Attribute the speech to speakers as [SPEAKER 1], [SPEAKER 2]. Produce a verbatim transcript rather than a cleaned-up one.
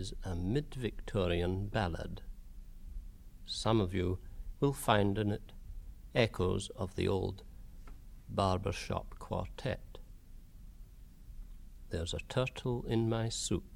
[SPEAKER 1] is a mid-Victorian ballad. Some of you will find in it echoes of the old barbershop quartet. There's a turtle in my soup.